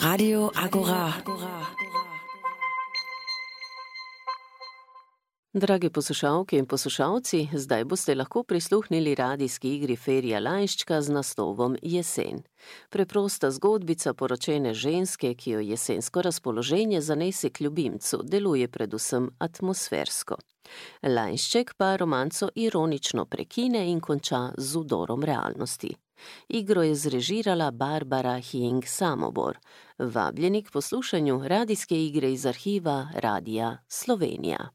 Radio Agora. Dragi poslušalke in poslušalci, zdaj boste lahko prisluhnili radijski igri Ferija Lajščka z naslovom Jesen. Preprosta zgodbica poročene ženske, ki jo jesensko razpoloženje zanese k ljubimcu, deluje predvsem atmosfersko. Lajšček pa romanco ironično prekine in konča z vdorom realnosti. Igro je zrežirala Barbara Hing-Samobor. Vabljeni k poslušanju radijske igre iz arhiva Radia Slovenija.